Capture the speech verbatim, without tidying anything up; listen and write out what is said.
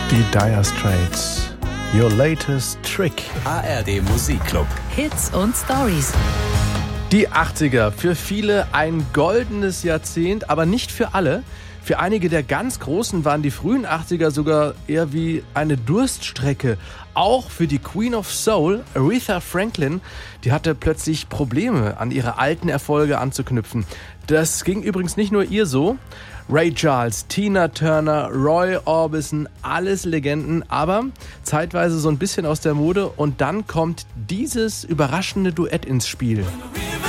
Die Dire Straits. Your latest trick. A R D Musikclub. Hits und Stories. Die achtziger, für viele ein goldenes Jahrzehnt, aber nicht für alle. Für einige der ganz Großen waren die frühen achtziger sogar eher wie eine Durststrecke. Auch für die Queen of Soul, Aretha Franklin, die hatte plötzlich Probleme, an ihre alten Erfolge anzuknüpfen. Das ging übrigens nicht nur ihr so. Ray Charles, Tina Turner, Roy Orbison, alles Legenden, aber zeitweise so ein bisschen aus der Mode. Und dann kommt dieses überraschende Duett ins Spiel.